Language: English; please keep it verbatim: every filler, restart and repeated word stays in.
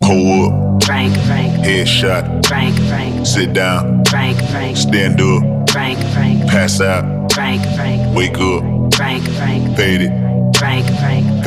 Hold up. Frank, Frank. Headshot. Frank, Frank. Sit down. Frank, Frank. Stand up. Frank, Frank. Pass out. Frank, Frank. Wake up. Frank, Frank. Fade it.